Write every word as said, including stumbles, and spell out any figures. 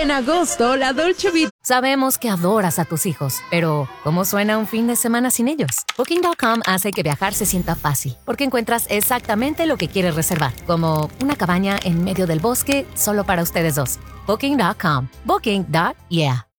En agosto, la Dolce Vita... Sabemos que adoras a tus hijos, pero ¿cómo suena un fin de semana sin ellos? Booking punto com hace que viajar se sienta fácil, porque encuentras exactamente lo que quieres reservar, como una cabaña en medio del bosque solo para ustedes dos. Booking punto com. Booking. Yeah.